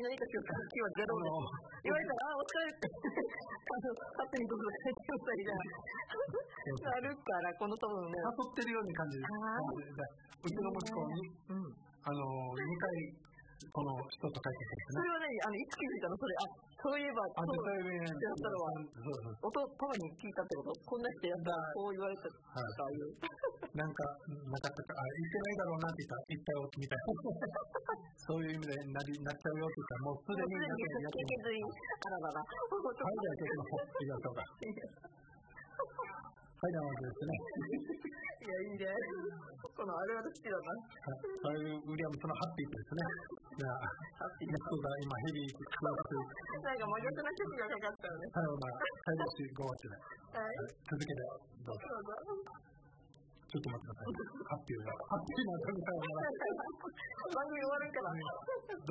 何かしようか、今日はゼロです。言われたら、お疲れって、勝手にどうぞ帰ってくださいじゃなるから、この多分ね。 誘ってるように感じる。うちの息子に、2回、この人と帰ってきてね。 それはね、いつ気づいたのそれ、そういえば、そうやったのは、パパに聞いたってこと、こんな人やったら、こう言われたとかいう。 なんか、なかったか、言ってないだろうなって言ったよ、みたいな。そういう意味でなっちゃうよって言ったら、もうすでにやってる。 あららら。 はい、じゃあ、ちょっと行きましょうか。はい、なわけですね。 いや、いいね。このあれは好きだな。 そういうウィリアムスのハッピーですね。じゃあ、息子が今ヘビークロス。 なんか真逆な曲がかかったよね。 さようなら、サイドシー5月で。続けてどうぞ。ちょっと待ってください。ハッピーなさようなら。 番組終わるから。 ど